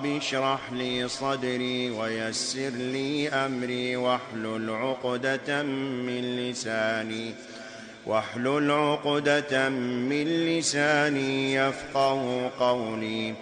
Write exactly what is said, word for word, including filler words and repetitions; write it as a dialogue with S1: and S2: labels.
S1: رب اشرح لي صدري ويسر لي أمري واحلل عقدة من لساني واحلل عقدة من لساني يفقه قولي.